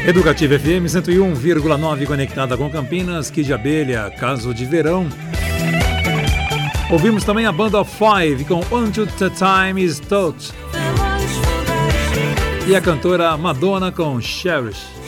Educativa FM 101,9 conectada com Campinas, Kid Abelha, Caso de Verão. Ouvimos também a banda Five com Until the Time is Touch. E a cantora Madonna com Cherish.